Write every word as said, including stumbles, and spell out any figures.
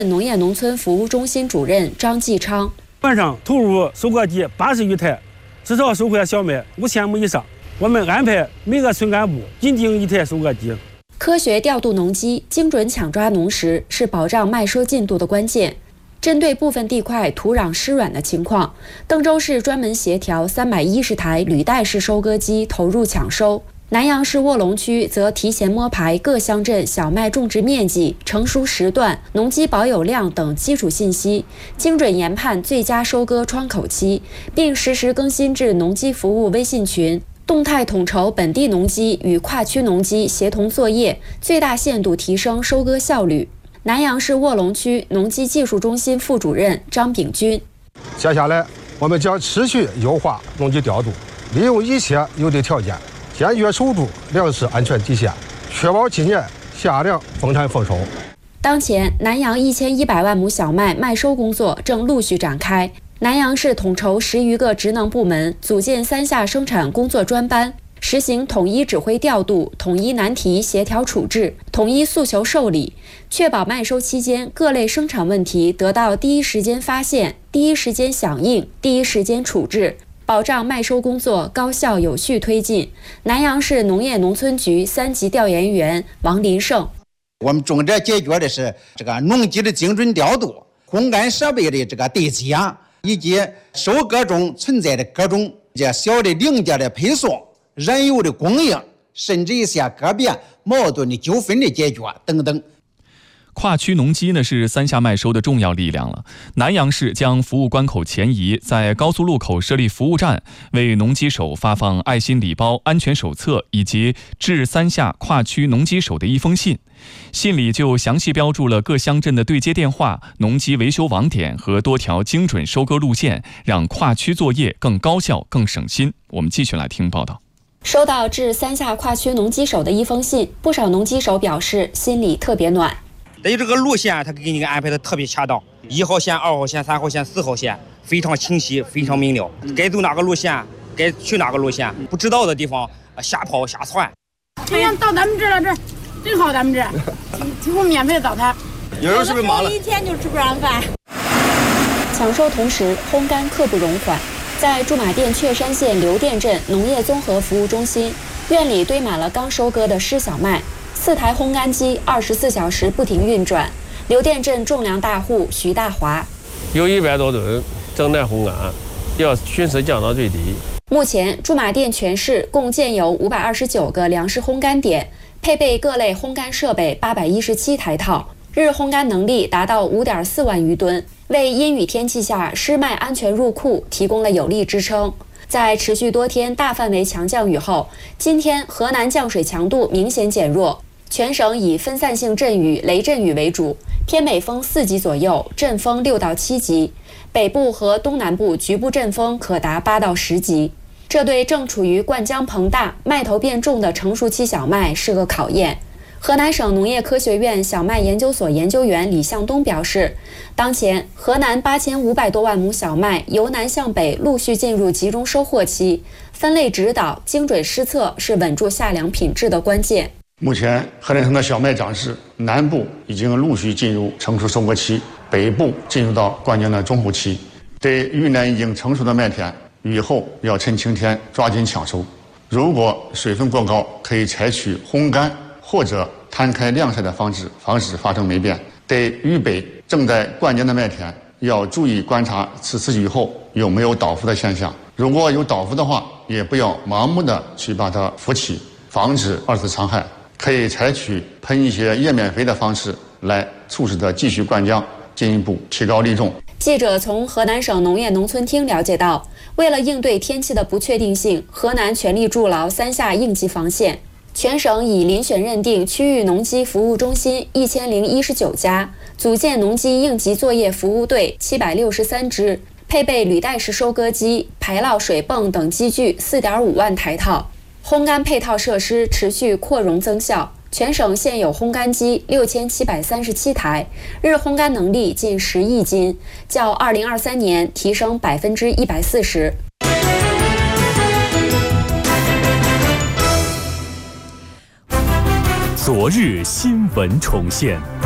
农业农村服务中心主任张继昌， 晚上投入收割机八十余台，至少收获小麦五千亩以上。我们安排每个村干部引进一台收割机。 科学调度农机，精准抢抓农时，是保障麦收进度的关键。针对部分地块土壤湿软的情况，邓州市专门协调三百一十台履带式收割机投入抢收。南阳市卧龙区则提前摸排各乡镇小麦种植面积、成熟时段、农机保有量等基础信息，精准研判最佳收割窗口期，并实时更新至农机服务微信群，动态统筹本地农机与跨区农机协同作业，最大限度提升收割效率。南阳市卧龙区农机技术中心副主任张炳军： 接下来，我们将持续优化农机调度，利用一切有利条件，坚决守住粮食安全底线，确保今年夏粮丰产丰收。 当前，南阳一千一百万亩小麦麦收工作正陆续展开。南阳市统筹十余个职能部门，组建三下生产工作专班，实行统一指挥调度、统一难题协调处置、统一诉求受理，确保麦收期间各类生产问题得到第一时间发现、第一时间响应、第一时间处置，保障麦收工作高效有序推进。南阳市农业农村局三级调研员王林胜： 我们重点解决的是这个农机的精准调度、烘干设备的这个对接，以及收割中存在的各种这小的零件的配送、燃油的供应，甚至一些个别矛盾的纠纷的解决等等。 跨区农机呢是三下麦收的重要力量了。南阳市将服务关口前移，在高速路口设立服务站，为农机手发放爱心礼包、安全手册以及致三下跨区农机手的一封信。信里就详细标注了各乡镇的对接电话、农机维修网点和多条精准收割路线，让跨区作业更高效、更省心。我们继续来听报道。 收到致三下跨区农机手的一封信，不少农机手表示心里特别暖。 对于这个路线，他给你安排的特别恰当，一号线、二号线、三号线、四号线非常清晰、非常明了，该走哪个路线，该去哪个路线，不知道的地方瞎跑瞎窜。 今天到咱们这儿了，这真好，咱们这提供免费的早餐。 有人是不是忙了？ 一天就吃不上饭。 抢收同时，烘干刻不容缓。在驻马店确山县刘店镇农业综合服务中心，院里堆满了刚收割的湿小麦。四台烘干机二十四小时不停运转。刘店镇种粮大户徐大华： 有一百多吨正在烘干，要迅速降到最低。 目前，驻马店全市共建有五百二十九个粮食烘干点，配备各类烘干设备八百一十七台套，日烘干能力达到五点四万余吨，为阴雨天气下湿麦安全入库提供了有力支撑。在持续多天大范围强降雨后，今天河南降水强度明显减弱，全省以分散性阵雨、雷阵雨为主，偏北风四级左右，阵风六到七级，北部和东南部局部阵风可达八到十级。这对正处于灌浆膨大、麦头变重的成熟期小麦是个考验。河南省农业科学院小麦研究所研究员李向东表示，当前河南八千五百多万亩小麦由南向北陆续进入集中收获期，分类指导、精准施策是稳住夏粮品质的关键。 目前，河南省的小麦长势，南部已经陆续进入成熟收割期，北部进入到关键的中后期。对云南已经成熟的麦田，雨后要趁晴天抓紧抢收。如果水分过高，可以采取烘干或者摊开晾晒的方式，防止发生霉变。对渝北正在灌浆的麦田，要注意观察此次雨后有没有倒伏的现象。如果有倒伏的话，也不要盲目的去把它扶起，防止二次残害。可以采取喷一些叶面肥的方式来促使它继续灌浆，进一步提高粒重。 记者从河南省农业农村厅了解到，为了应对天气的不确定性，河南全力筑牢三下应急防线。全省已遴选认定区域农机服务中心一千零一十九家，组建农机应急作业服务队七百六十三支，配备履带式收割机、排涝水泵等机具四点五万台套。烘干配套设施持续扩容增效，全省现有烘干机六千七百三十七台，日烘干能力近十亿斤，较二零二三年提升百分之一百四十。 昨日新闻重现。